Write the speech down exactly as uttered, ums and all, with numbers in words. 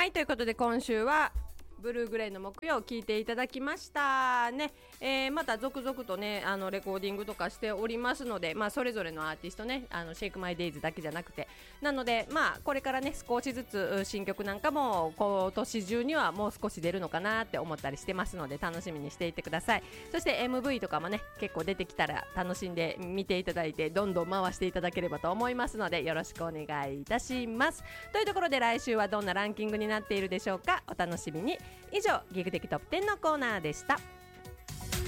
はい、ということで今週はブルーグレイの木曜を聞いていただきましたね、えー、また続々とねあのレコーディングとかしておりますので、まあ、それぞれのアーティストねあのシェイクマイデイズだけじゃなくてなので、まあ、これからね少しずつ新曲なんかも今年中にはもう少し出るのかなって思ったりしてますので楽しみにしていてください。そして エムブイ とかもね結構出てきたら楽しんで見ていただいてどんどん回していただければと思いますのでよろしくお願いいたします。というところで来週はどんなランキングになっているでしょうか。お楽しみに。以上ギグ的トップテンのコーナーでした。